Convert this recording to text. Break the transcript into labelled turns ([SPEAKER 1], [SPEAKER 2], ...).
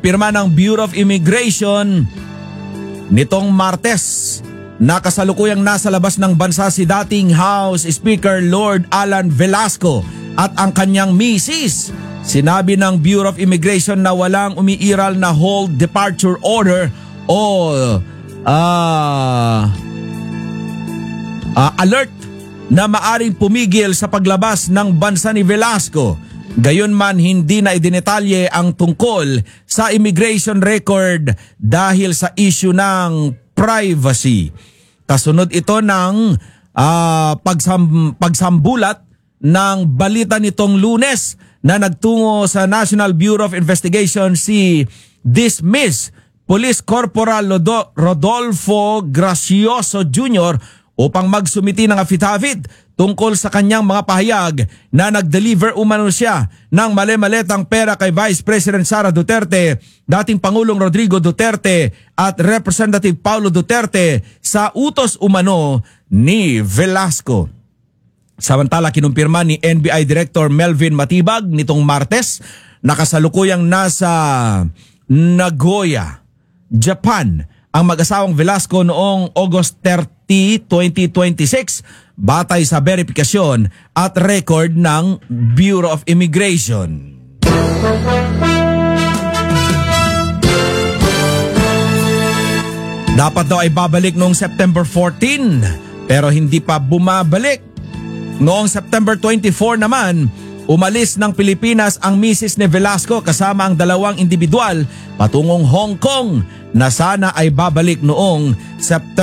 [SPEAKER 1] Pirma ng Bureau of Immigration nitong Martes na kasalukuyang nasa labas ng bansa si dating House Speaker Lord Alan Velasco at ang kanyang misis. Sinabi ng Bureau of Immigration na walang umiiral na hold departure order o alert na maaring pumigil sa paglabas ng bansa ni Velasco. Gayunman hindi na idinetalye ang tungkol sa immigration record dahil sa issue ng privacy. Kasunod ito ng pagsambulat ng balita nitong Lunes na nagtungo sa National Bureau of Investigation si dismiss Police Corporal Rodolfo Gracioso Jr. upang magsumiti ng affidavit tungkol sa kanyang mga pahayag na nag-deliver umano siya ng mali-maletang pera kay Vice President Sara Duterte, dating Pangulong Rodrigo Duterte at Representative Paulo Duterte sa utos umano ni Velasco. Samantala, kinumpirma ni NBI Director Melvin Matibag nitong Martes na kasalukuyang nasa Nagoya, Japan ang mag-asawang Velasco noong August 30, 2026 batay sa verifikasyon at record ng Bureau of Immigration. Dapat daw ay babalik noong September 14 pero hindi pa bumabalik. Noong September 24 naman, umalis ng Pilipinas ang misis ni Velasco kasama ang dalawang individual patungong Hong Kong na sana ay babalik noong September